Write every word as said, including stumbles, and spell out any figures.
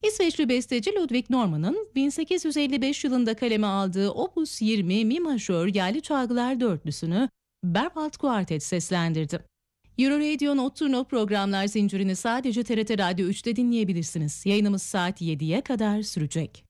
İsveçli besteci Ludwig Normann'ın bin sekiz yüz elli beş yılında kaleme aldığı Opus yirmi Mi majör yerli çalgılar dörtlüsünü Berwald Quartet seslendirdi. Euroradio Nocturno programlar zincirini sadece T R T Radyo üçte dinleyebilirsiniz. Yayınımız saat yediye kadar sürecek.